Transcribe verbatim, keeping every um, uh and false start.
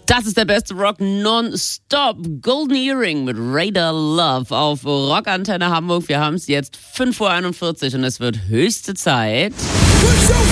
Das ist der beste Rock non-stop. Golden Earring mit Radar Love auf Rockantenne Hamburg. Wir haben es jetzt fünf Uhr einundvierzig und es wird höchste Zeit.